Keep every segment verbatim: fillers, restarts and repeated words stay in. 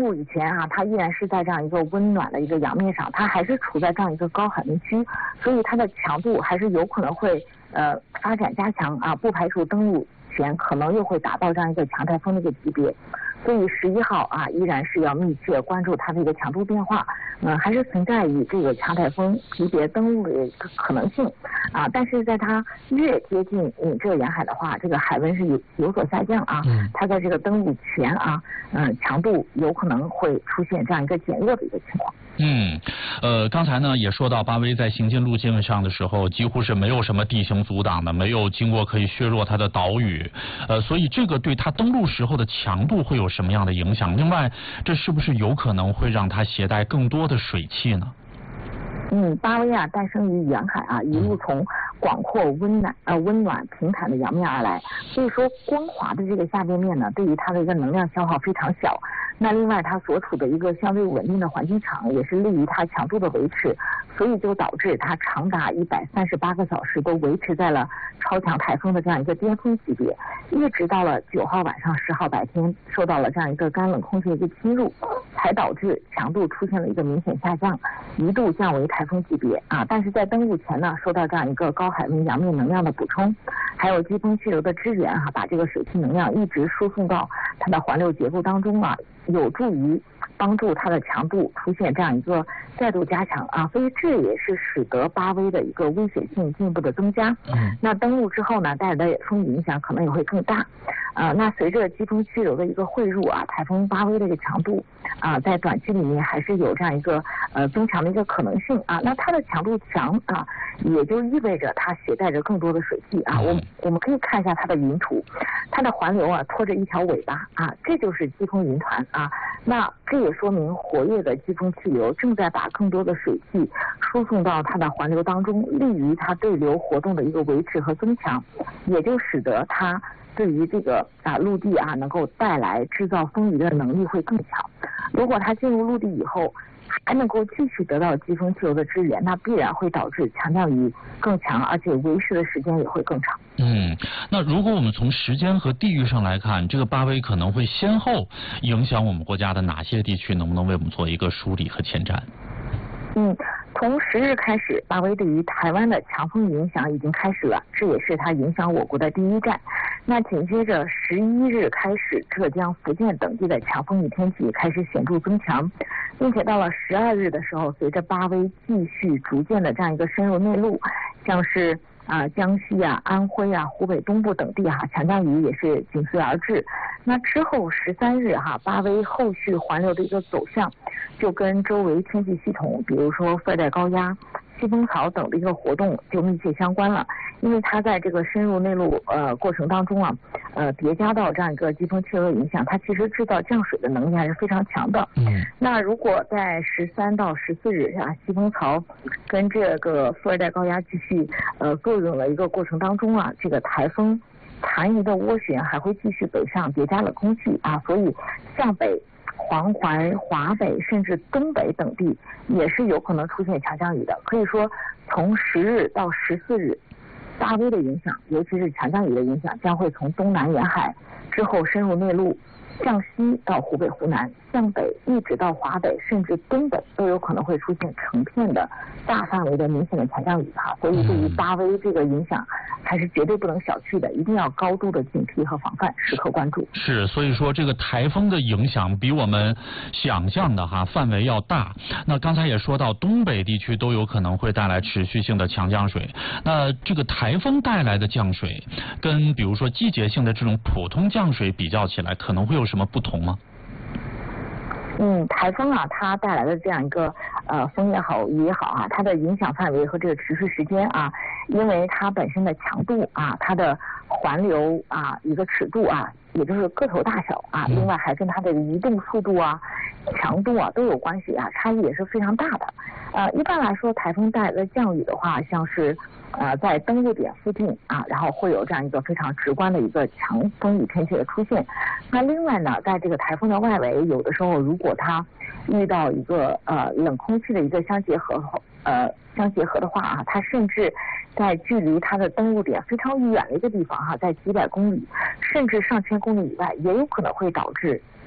入以前啊，它依然是在这样一个温暖的一个洋面上，它还是处在这样一个高海温区，所以它的强度还是有可能会呃发展加强啊，不排除登陆前可能又会达到这样一个强台风的一个级别。所以十一号啊，依然是要密切关注它的一个强度变化，嗯、呃，还是存在于这个强台风级别登陆的一个可能性啊。但是在它越接近嗯这个沿海的话，这个海温是有有所下降啊。嗯。它在这个登陆前啊，嗯、呃，强度有可能会出现这样一个减弱的一个情况。 嗯，呃，刚才呢也说到巴威在行进路径上的时候，几乎是没有什么地形阻挡的，没有经过可以削弱它的岛屿，呃，所以这个对它登陆时候的强度会有什么样的影响？另外，这是不是有可能会让它携带更多的水汽呢？ 嗯，巴威啊，诞生于沿海啊，一路从广阔温暖呃温暖平坦的洋面而来，所以说光滑的这个下边面呢，对于它的一个能量消耗非常小。那另外它所处的一个相对稳定的环境场，也是利于它强度的维持，所以就导致它长达一百三十八个小时都维持在了超强台风的这样一个巅峰级别，一直到了九号晚上、十号白天受到了这样一个干冷空气的一个侵入，才导致强度出现了一个明显下降，一度降为台风级别啊。但是在登陆前呢，受到这样一个高海温洋面能量的补充，还有季风气流的支援哈、啊，把这个水汽能量一直输送到它的环流结构当中啊，有助于帮助它的强度出现这样一个再度加强啊，所以这也是使得巴威的一个危险性进一步的增加。嗯，那登陆之后呢，带来的风雨影响可能也会更大。啊，那随着季风气流的一个汇入啊，台风巴威的一个强度啊，在短期里面还是有这样一个呃增强的一个可能性啊。那它的强度强啊，也就意味着它携带着更多的水汽啊。我我们可以看一下它的云图，它的环流啊拖着一条尾巴啊，这就是季风云团啊。那这也说明活跃的季风气流正在把更多的水汽输送到它的环流当中，利于它对流活动的一个维持和增强，也就使得它对于这个啊陆地啊能够带来制造风雨的能力会更强。如果它进入陆地以后还能够继续得到季风气流的支援，那必然会导致强降雨更强，而且维持的时间也会更长。 嗯，那如果我们从时间和地域上来看，这个巴威可能会先后影响我们国家的哪些地区？能不能为我们做一个梳理和前瞻？ 嗯，从十日开始，巴威对于台湾的强风影响已经开始了，这也是它影响我国的第一站。那紧接着十一日开始，浙江、福建等地的强风雨天气开始显著增强，并且到了十二日的时候，随着巴威继续逐渐的这样一个深入内陆，像是啊江西啊、安徽啊、湖北东部等地哈、啊，强降雨也是紧随而至。那之后十三日哈、啊，巴威后续环流的一个走向，就跟周围天气系统，比如说副热带高压、西风槽等的一个活动就密切相关了，因为它在这个深入内陆呃过程当中啊，呃叠加到这样一个季风气流的影响，它其实制造降水的能力还是非常强的。嗯，那如果在十三到十四日啊，西风槽跟这个副热带高压继续呃作用的一个过程当中啊，这个台风残余的涡旋还会继续北上叠加冷空气啊，所以向北。黄淮、华北甚至东北等地也是有可能出现强降雨的。可以说，从十日到十四日，巴威的影响，尤其是强降雨的影响，将会从东南沿海之后深入内陆，向西到湖北、湖南，向北一直到华北，甚至东北都有可能会出现成片的大范围的明显的强降雨哈。所以对于巴威这个影响，还是绝对不能小觑的，一定要高度的警惕和防范，时刻关注。 是，所以说这个台风的影响比我们想象的哈范围要大。那刚才也说到，东北地区都有可能会带来持续性的强降水。那这个台风带来的降水，跟比如说季节性的这种普通降水比较起来，可能会有什么不同吗？ 嗯，台风啊，它带来的这样一个呃风也好，雨也好啊，它的影响范围和这个持续时间啊，因为它本身的强度啊，它的环流啊，一个尺度啊，也就是个头大小啊，另外还跟它的移动速度啊、强度啊都有关系啊，差异也是非常大的。呃，一般来说，台风带来的降雨的话，像是呃在登陆点附近啊，然后会有这样一个非常直观的一个强风雨天气的出现。那另外呢，在这个台风的外围，有的时候如果它遇到一个呃冷空气的一个相结合呃相结合的话啊，它甚至在距离它的登陆点非常远的一个地方哈、啊，在几百公里甚至上千公里以外，也有可能会导致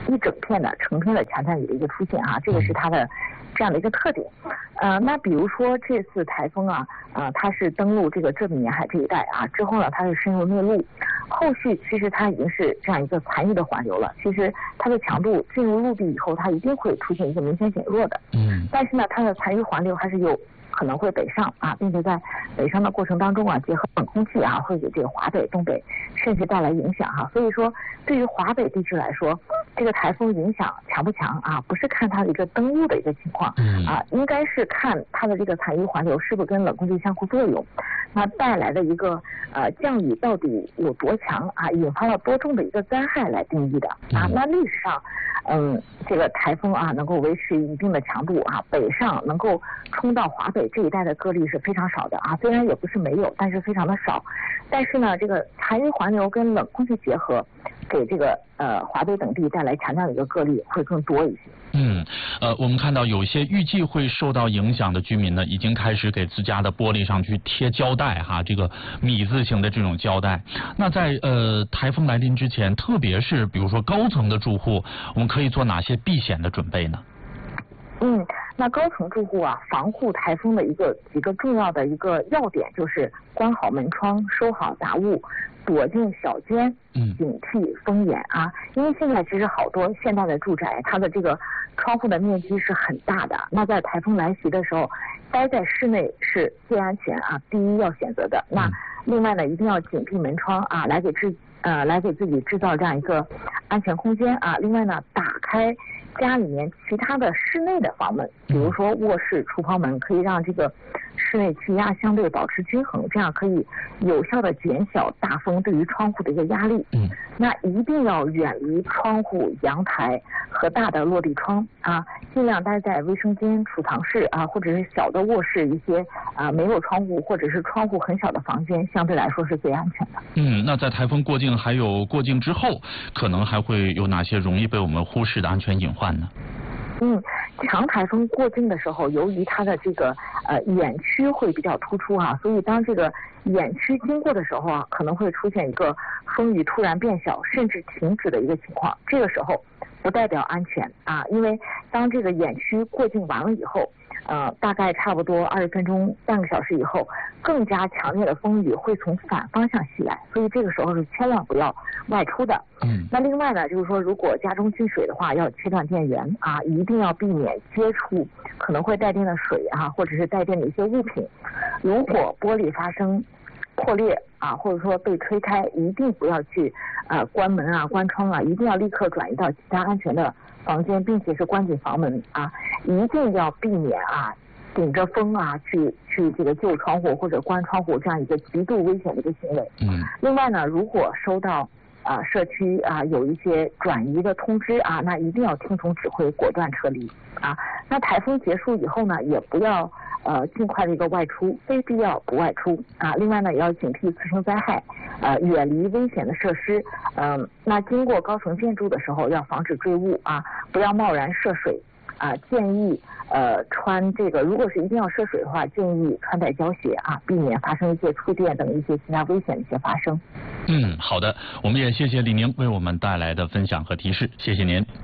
一整片的成片的强降雨的一个出现啊，这个是它的这样的一个特点。呃，那比如说这次台风啊，呃，它是登陆这个浙闽沿海这一带啊，之后呢，它是深入内陆，后续其实它已经是这样一个残余的环流了。其实它的强度进入陆地以后，它一定会出现一个明显减弱的。嗯。但是呢，它的残余环流还是有可能会北上啊，并且在北上的过程当中啊，结合冷空气啊，会给这个华北、东北甚至带来影响哈、啊。所以说，对于华北地区来说，这个台风影响强不强啊？不是看它的一个登陆的一个情况，啊，应该是看它的这个残余环流是不是跟冷空气相互作用，那带来的一个呃降雨到底有多强啊，引发了多重的一个灾害来定义的啊。那历史上，嗯，这个台风啊能够维持一定的强度啊，北上能够冲到华北这一带的个例是非常少的啊，虽然也不是没有，但是非常的少。但是呢，这个残余环流跟冷空气结合，给这个呃华北等地带来强降雨的个例会更多一些。 嗯，呃，我们看到有一些预计会受到影响的居民呢，已经开始给自家的玻璃上去贴胶带哈，这个米字形的这种胶带。那在呃台风来临之前，特别是比如说高层的住户，我们可以做哪些避险的准备呢？ 嗯，那高层住户啊，防护台风的一个几个重要的一个要点就是关好门窗，收好杂物，躲进小间，警惕风眼啊。因为现在其实好多现代的住宅，它的这个窗户的面积是很大的，那在台风来袭的时候，待在室内是最安全啊，第一要选择的。那另外呢，一定要紧闭门窗啊，来给制呃来给自己制造这样一个安全空间啊。另外呢，打开家里面其他的室内的房门，比如说卧室、厨房门，可以让这个室内气压相对保持均衡，这样可以有效的减小大风对于窗户的一个压力。嗯，那一定要远离窗户、阳台和大的落地窗啊，尽量待在卫生间、储藏室啊，或者是小的卧室，一些啊没有窗户或者是窗户很小的房间，相对来说是最安全的。 嗯，那在台风过境还有过境之后，可能还会有哪些容易被我们忽视的安全隐患呢？ 嗯，强台风过境的时候，由于它的这个呃眼区会比较突出啊，所以当这个眼区经过的时候啊，可能会出现一个风雨突然变小，甚至停止的一个情况。这个时候不代表安全啊，因为当这个眼区过境完了以后，呃，大概差不多二十分钟、半个小时以后，更加强烈的风雨会从反方向袭来，所以这个时候是千万不要外出的。嗯。那另外呢，就是说，如果家中进水的话，要切断电源啊，一定要避免接触可能会带电的水啊，或者是带电的一些物品。如果玻璃发生破裂啊，或者说被吹开，一定不要去呃关门啊、关窗啊，一定要立刻转移到其他安全的房间，并且是关紧房门啊，一定要避免啊顶着风啊去去这个救窗户或者关窗户这样一个极度危险的一个行为。嗯。另外呢，如果收到啊社区啊有一些转移的通知啊，那一定要听从指挥，果断撤离啊。那台风结束以后呢，也不要呃尽快的一个外出，非必要不外出啊。另外呢，也要警惕次生灾害，呃远离危险的设施。嗯、呃，那经过高层建筑的时候，要防止坠物啊，不要贸然涉水啊。建议呃穿这个，如果是一定要涉水的话，建议穿戴胶鞋啊，避免发生一些触电等一些其他危险的一些发生。 嗯，好的，我们也谢谢李宁为我们带来的分享和提示，谢谢您。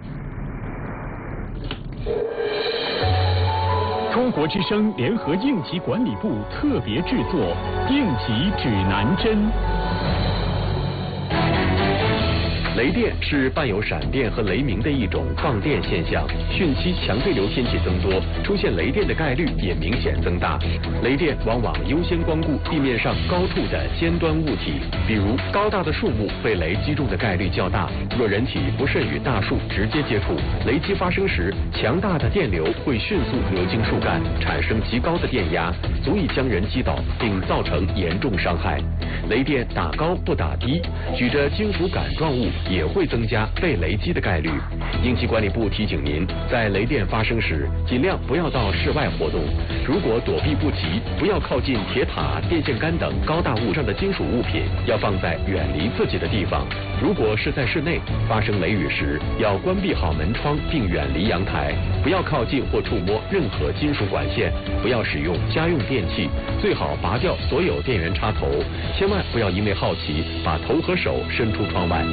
中国之声联合应急管理部特别制作应急指南针。雷电是伴有闪电和雷鸣的一种放电现象，汛期强对流天气增多，出现雷电的概率也明显增大。雷电往往优先光顾地面上高处的尖端物体，比如高大的树木被雷击中的概率较大。若人体不慎与大树直接接触，雷击发生时，强大的电流会迅速流经树干，产生极高的电压，足以将人击倒，并造成严重伤害。雷电打高不打低，举着金属杆状物也会增加被雷击的概率。应急管理部提醒您，在雷电发生时，尽量不要到室外活动。如果躲避不及，不要靠近铁塔、电线杆等高大物上的金属物品，要放在远离自己的地方。如果是在室内，发生雷雨时，要关闭好门窗并远离阳台，不要靠近或触摸任何金属管线，不要使用家用电器，最好拔掉所有电源插头，千万不要因为好奇把头和手伸出窗外。